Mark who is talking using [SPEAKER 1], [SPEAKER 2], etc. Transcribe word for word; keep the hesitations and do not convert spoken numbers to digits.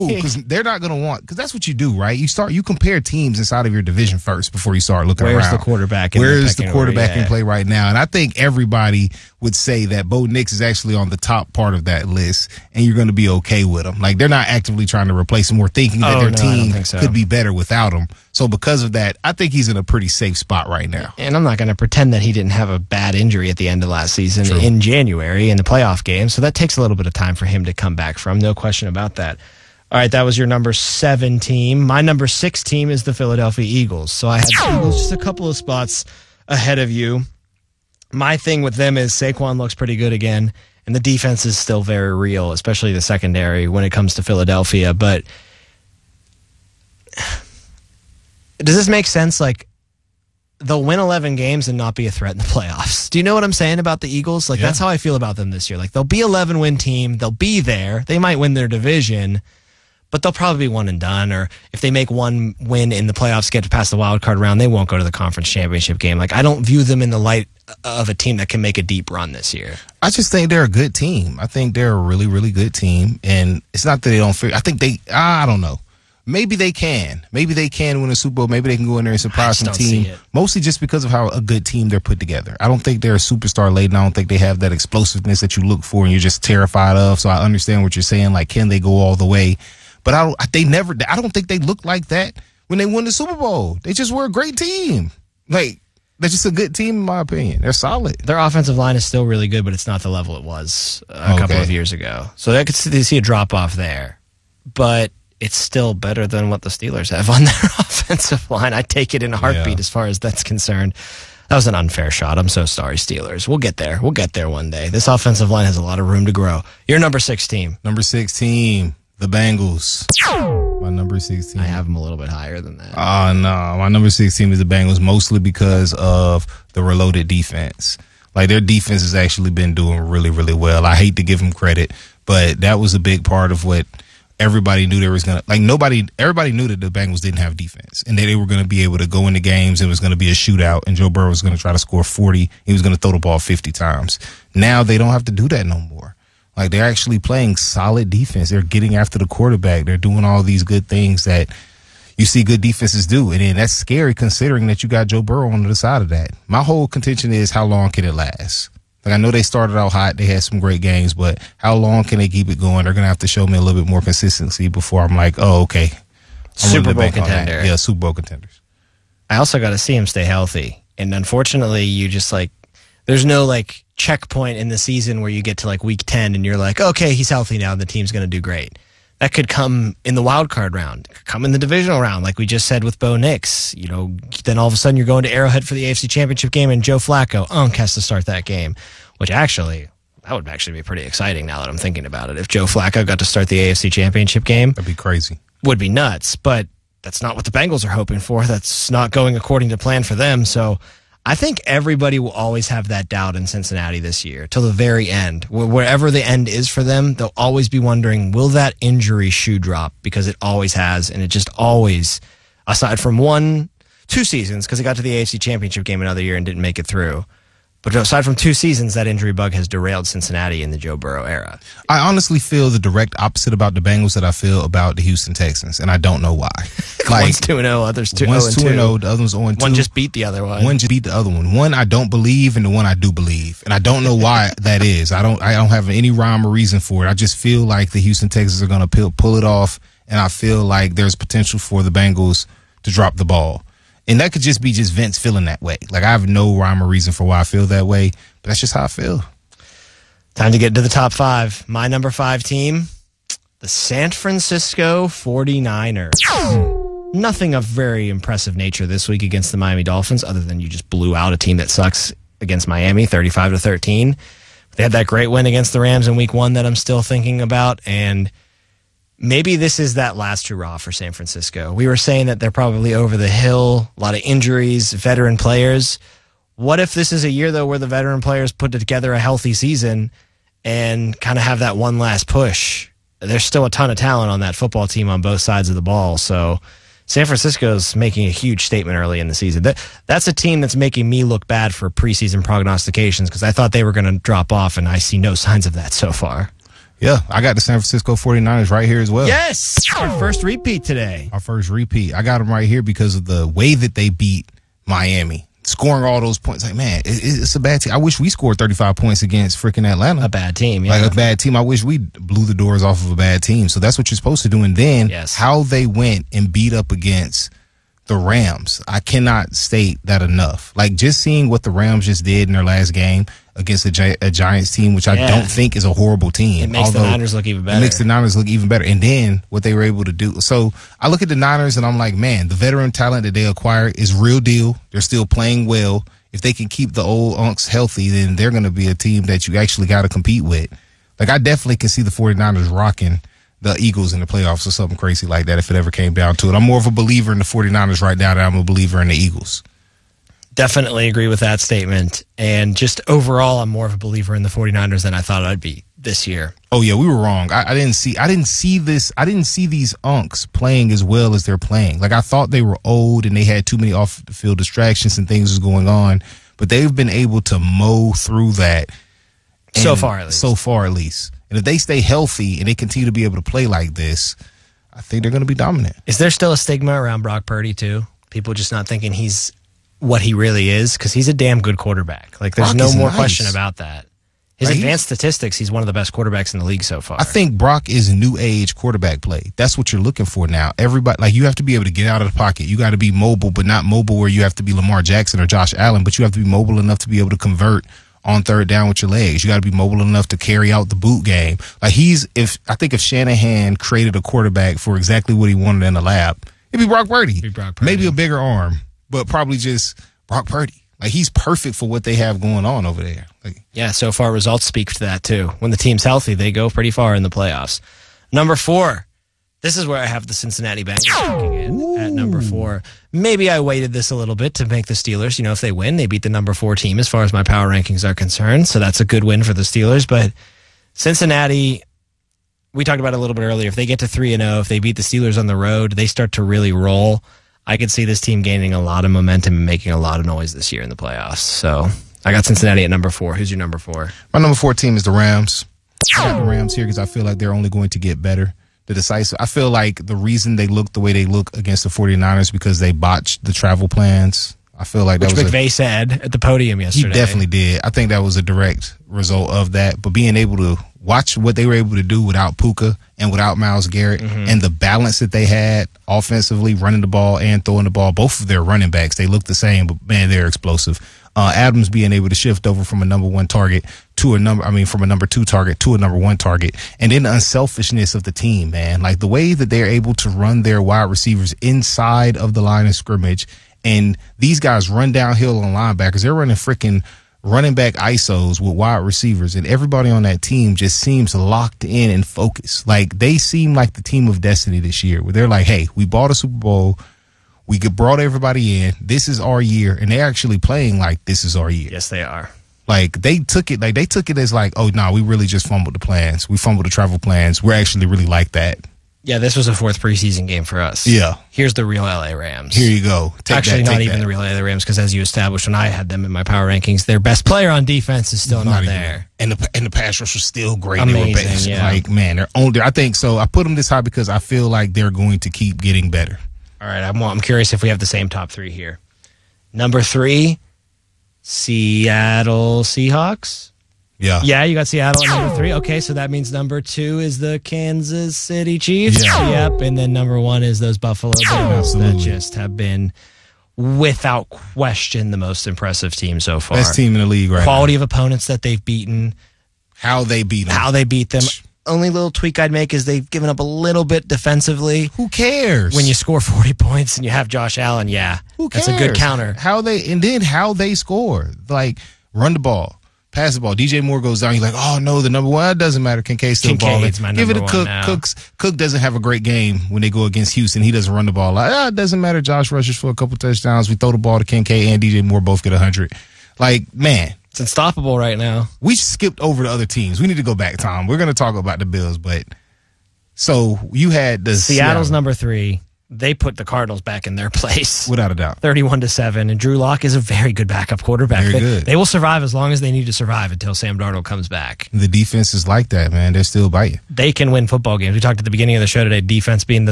[SPEAKER 1] because they're not going to want, because that's what you do, right? You start, you compare teams inside of your division first before you start looking
[SPEAKER 2] Where's
[SPEAKER 1] around.
[SPEAKER 2] the quarterback? In
[SPEAKER 1] Where's the
[SPEAKER 2] the
[SPEAKER 1] quarterback
[SPEAKER 2] order?
[SPEAKER 1] in play right now? And I think everybody would say that Bo Nix is actually on the top part of that list, and you're going to be okay with him. Like, they're not actively trying to replace him or thinking that
[SPEAKER 2] Oh,
[SPEAKER 1] their
[SPEAKER 2] no, I
[SPEAKER 1] team
[SPEAKER 2] don't think so.
[SPEAKER 1] could be better without him. So because of that, I think he's in a pretty safe spot right now.
[SPEAKER 2] And I'm not going to pretend that he didn't have a bad injury at the end of last season
[SPEAKER 1] True.
[SPEAKER 2] in January in the playoff game. So that takes a little bit of time for him to come back from. No question about that. All right, that was your number seven team. My number six team is the Philadelphia Eagles. So I had the Eagles just a couple of spots ahead of you. My thing with them is Saquon looks pretty good again, and the defense is still very real, especially the secondary when it comes to Philadelphia. But does this make sense? Like, they'll win eleven games and not be a threat in the playoffs. Do you know what I'm saying about the Eagles? Like,
[SPEAKER 1] Yeah.
[SPEAKER 2] that's how I feel about them this year. Like, they'll be eleven win team. They'll be there. They might win their division, but they'll probably be one and done. Or if they make one win in the playoffs, get past the wild card round, they won't go to the conference championship game. Like, I don't view them in the light of a team that can make a deep run this year.
[SPEAKER 1] I just think they're a good team. I think they're a really, really good team. And it's not that they don't figure, I think they, I don't know. Maybe they can. Maybe they can win a Super Bowl. Maybe they can go in there and surprise some
[SPEAKER 2] don't
[SPEAKER 1] team.
[SPEAKER 2] see it.
[SPEAKER 1] Mostly just because of how a good team they're put together. I don't think they're a superstar laden. I don't think they have that explosiveness that you look for and you're just terrified of. So I understand what you're saying. Like, can they go all the way? But I don't, they never, I don't think they looked like that when they won the Super Bowl. They just were a great team. Like, they're just a good team, in my opinion. They're solid.
[SPEAKER 2] Their offensive line is still really good, but it's not the level it was a
[SPEAKER 1] Okay.
[SPEAKER 2] couple of years ago. So I could see, see a drop off there. But it's still better than what the Steelers have on their offensive line. I take it in a heartbeat
[SPEAKER 1] Yeah.
[SPEAKER 2] as far as that's concerned. That was an unfair shot. I'm so sorry, Steelers. We'll get there. We'll get there one day. This offensive line has a lot of room to grow. Your number six team.
[SPEAKER 1] Number six team, the Bengals. My number six team.
[SPEAKER 2] I have them a little bit higher than that.
[SPEAKER 1] Oh, no. My number six team is the Bengals, mostly because of the reloaded defense. Like, their defense has actually been doing really, really well. I hate to give them credit, but that was a big part of what everybody knew there was going to, like, nobody, everybody knew that the Bengals didn't have defense and that they were going to be able to go into games. It was going to be a shootout and Joe Burrow was going to try to score forty. He was going to throw the ball fifty times. Now they don't have to do that no more. Like, they're actually playing solid defense. They're getting after the quarterback. They're doing all these good things that you see good defenses do. And then that's scary considering that you got Joe Burrow on the side of that. My whole contention is, how long can it last? Like, I know they started out hot. They had some great games, but how long can they keep it going? They're going to have to show me a little bit more consistency before I'm like, oh, okay. I'm
[SPEAKER 2] Super
[SPEAKER 1] willing to
[SPEAKER 2] Bowl
[SPEAKER 1] bank on that.
[SPEAKER 2] contender.
[SPEAKER 1] Yeah, Super Bowl contenders.
[SPEAKER 2] I also got to see him stay healthy. And unfortunately, you just like, there's no like checkpoint in the season where you get to like week ten and you're like, okay, he's healthy now. The team's going to do great. That could come in the wild card round, could come in the divisional round, like we just said with Bo Nix. You know, then all of a sudden you're going to Arrowhead for the A F C Championship game and Joe Flacco, Unk has to start that game, which actually, that would actually be pretty exciting now that I'm thinking about it. If Joe Flacco got to start the A F C Championship game,
[SPEAKER 1] That'd be crazy.
[SPEAKER 2] would be nuts, but that's not what the Bengals are hoping for. That's not going according to plan for them. So I think everybody will always have that doubt in Cincinnati this year till the very end. Wh- Wherever the end is for them, they'll always be wondering, will that injury shoe drop? Because it always has, and it just always, aside from one, two seasons, because it got to the A F C Championship game another year and didn't make it through. But aside from two seasons, that injury bug has derailed Cincinnati in the Joe Burrow era.
[SPEAKER 1] I honestly feel the direct opposite about the Bengals that I feel about the Houston Texans, and I don't know why. Like,
[SPEAKER 2] One's two and oh, others two
[SPEAKER 1] one's two and
[SPEAKER 2] oh.
[SPEAKER 1] oh, the other one's oh and two.
[SPEAKER 2] One just beat the other one.
[SPEAKER 1] One just beat the other one. One I don't believe, and the one I do believe, and I don't know why that is. I don't. I don't have any rhyme or reason for it. I just feel like the Houston Texans are going to pull it off, and I feel like there's potential for the Bengals to drop the ball, and that could just be just Vince feeling that way. Like, I have no rhyme or reason for why I feel that way, but that's just how I feel.
[SPEAKER 2] Time to get to the top five. My number five team, the San Francisco forty-niners. Nothing of very impressive nature this week against the Miami Dolphins, other than you just blew out a team that sucks against Miami, thirty-five to thirteen. They had that great win against the Rams in week one that I'm still thinking about, and maybe this is that last hurrah for San Francisco. We were saying that they're probably over the hill, a lot of injuries, veteran players. What if this is a year, though, where the veteran players put together a healthy season and kind of have that one last push? There's still a ton of talent on that football team on both sides of the ball, so San Francisco's making a huge statement early in the season. That, that's a team that's making me look bad for preseason prognostications because I thought they were going to drop off, and I see no signs of that so far.
[SPEAKER 1] Yeah, I got the San Francisco forty-niners right here as well.
[SPEAKER 2] Yes! Our first repeat today.
[SPEAKER 1] Our first repeat. I got them right here because of the way that they beat Miami. Scoring all those points. Like, man, it, it's a bad team. I wish we scored thirty-five points against freaking Atlanta.
[SPEAKER 2] A bad team, yeah.
[SPEAKER 1] Like a bad team. I wish we blew the doors off of a bad team. So that's what you're supposed to do. And then
[SPEAKER 2] yes. how
[SPEAKER 1] they went and beat up against the Rams. I cannot state that enough. Like, just seeing what the Rams just did in their last game against a, Gi- a Giants team, which I yeah. don't think is a horrible team.
[SPEAKER 2] It makes the Niners look even better.
[SPEAKER 1] It makes the Niners look even better. And then what they were able to do. So I look at the Niners and I'm like, man, the veteran talent that they acquired is real deal. They're still playing well. If they can keep the old unks healthy, then they're going to be a team that you actually got to compete with. Like, I definitely can see the forty-niners rocking the Eagles in the playoffs or something crazy like that if it ever came down to it. I'm more of a believer in the forty-niners right now than I'm a believer in the Eagles.
[SPEAKER 2] Definitely agree with that statement. And just overall, I'm more of a believer in the forty-niners than I thought I'd be this year.
[SPEAKER 1] Oh yeah, we were wrong. I, I didn't see I didn't see this I didn't see these unks playing as well as they're playing. Like, I thought they were old and they had too many off the field distractions and things was going on, but they've been able to mow through that
[SPEAKER 2] so far at least.
[SPEAKER 1] So far at least. And if they stay healthy and they continue to be able to play like this, I think they're going to be dominant.
[SPEAKER 2] Is there still a stigma around Brock Purdy too? People just not thinking he's what he really is, because he's a damn good quarterback. Like, there's
[SPEAKER 1] Brock
[SPEAKER 2] no more
[SPEAKER 1] nice.
[SPEAKER 2] question about that. His
[SPEAKER 1] Right?
[SPEAKER 2] advanced statistics, he's one of the best quarterbacks in the league so far.
[SPEAKER 1] I think Brock is a new age quarterback play. That's what you're looking for now. Everybody, like, you have to be able to get out of the pocket. You got to be mobile, but not mobile where you have to be Lamar Jackson or Josh Allen, but you have to be mobile enough to be able to convert on third down with your legs. You got to be mobile enough to carry out the boot game. Like, he's, if I think if Shanahan created a quarterback for exactly what he wanted in the lab, it'd be Brock Purdy.
[SPEAKER 2] It'd be Brock Purdy.
[SPEAKER 1] Maybe a bigger arm, but probably just Brock Purdy. Like, he's perfect for what they have going on over there. Like,
[SPEAKER 2] yeah, so far results speak to that too. When the team's healthy, they go pretty far in the playoffs. Number four. This is where I have the Cincinnati Bengals kicking in at number four. Maybe I weighted this a little bit to make the Steelers, you know, if they win, they beat the number four team as far as my power rankings are concerned. So that's a good win for the Steelers. But Cincinnati, we talked about it a little bit earlier. If they get to three and oh, if they beat the Steelers on the road, they start to really roll. I could see this team gaining a lot of momentum and making a lot of noise this year in the playoffs. So I got Cincinnati at number four. Who's your number four?
[SPEAKER 1] My number four team is the Rams. I got the Rams here because I feel like they're only going to get better. The decisive. I feel like the reason they look the way they look against the forty-niners because they botched the travel plans. I feel like that
[SPEAKER 2] Which
[SPEAKER 1] was
[SPEAKER 2] McVay
[SPEAKER 1] a,
[SPEAKER 2] said at the podium yesterday.
[SPEAKER 1] He definitely did. I think that was a direct result of that. But being able to watch what they were able to do without Puka and without Myles Garrett mm-hmm. and the balance that they had offensively, running the ball and throwing the ball, both of their running backs, they look the same, but man, they're explosive. Uh, Adams being able to shift over from a number one target to a number, I mean, from a number two target to a number one target. And then the unselfishness of the team, man, like the way that they're able to run their wide receivers inside of the line of scrimmage. And these guys run downhill on linebackers. They're running freaking running back I S Os with wide receivers. And everybody on that team just seems locked in and focused. Like, they seem like the team of destiny this year, where they're like, hey, we bought a Super Bowl. We brought everybody in. This is our year. And they're actually playing like this is our year.
[SPEAKER 2] Yes, they are.
[SPEAKER 1] Like, they took it like they took it as like, oh, no, nah, we really just fumbled the plans. We fumbled the travel plans. We're actually really like that.
[SPEAKER 2] Yeah, this was a fourth preseason game for us.
[SPEAKER 1] Yeah.
[SPEAKER 2] Here's the real L A Rams.
[SPEAKER 1] Here you go.
[SPEAKER 2] Take Actually, that, not even that. The real L A Rams, because as you established when I had them in my power rankings, their best player on defense is still not, not there.
[SPEAKER 1] And the and the pass rush was still great.
[SPEAKER 2] Amazing,
[SPEAKER 1] they were best.
[SPEAKER 2] Yeah.
[SPEAKER 1] Like, man, they're on there. I think so. I put them this high because I feel like they're going to keep getting better.
[SPEAKER 2] All right, I'm, I'm curious if we have the same top three here. Number three, Seattle Seahawks.
[SPEAKER 1] Yeah.
[SPEAKER 2] Yeah, you got Seattle at number three. Okay, so that means number two is the Kansas City Chiefs.
[SPEAKER 1] Yeah.
[SPEAKER 2] Yep, and then number one is those Buffalo Bills that just have been, without question, the most impressive team so far.
[SPEAKER 1] Best team in the league right
[SPEAKER 2] Quality
[SPEAKER 1] now.
[SPEAKER 2] of opponents that they've beaten.
[SPEAKER 1] How they beat them.
[SPEAKER 2] How they beat them. Only little tweak I'd make is they've given up a little bit defensively.
[SPEAKER 1] Who cares?
[SPEAKER 2] When you score forty points and you have Josh Allen, yeah.
[SPEAKER 1] Who cares?
[SPEAKER 2] That's a good counter.
[SPEAKER 1] How they and then how they score. Like, run the ball. Pass the ball. D J Moore goes down. You're like, oh no, the number one. It doesn't matter. Kincaid's still balling. Give it a Cook. Cook's, Cook doesn't have a great game when they go against Houston. He doesn't run the ball. Like, ah, it doesn't matter. Josh rushes for a couple touchdowns. We throw the ball to Kincaid and D J Moore both get a hundred. Like, man,
[SPEAKER 2] it's unstoppable right now.
[SPEAKER 1] We skipped over the other teams. We need to go back, Tom. We're going to talk about the Bills, but so you had the
[SPEAKER 2] Seattle's Seattle. number three. they put the Cardinals back in their place.
[SPEAKER 1] Without a doubt.
[SPEAKER 2] thirty-one to seven. And Drew Lock is a very good backup quarterback.
[SPEAKER 1] Very
[SPEAKER 2] they,
[SPEAKER 1] good.
[SPEAKER 2] They will survive as long as they need to survive until Sam Darnold comes back.
[SPEAKER 1] The defense is like that, man. They're still biting.
[SPEAKER 2] They can win football games. We talked at the beginning of the show today, defense being the